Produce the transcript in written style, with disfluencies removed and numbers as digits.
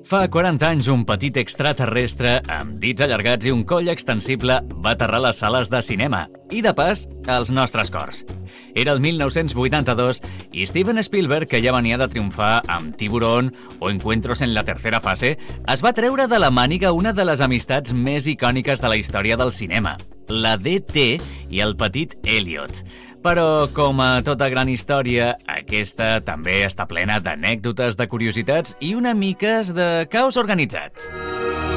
Fa 40 anys, un petit extraterrestre amb dits allargats i un coll extensible va aterrar a les sales de cinema i, de pas, als nostres cors. Era el 1982 i Steven Spielberg, que ja venia de triomfar amb Tiburón o Encuentros en la tercera fase, es va treure de la màniga una de les amistats més icòniques de la història del cinema, la DT i el petit Elliot. Però, com a tota gran història, aquesta també està plena d'anècdotes, de curiositats i una miques de caos organitzat.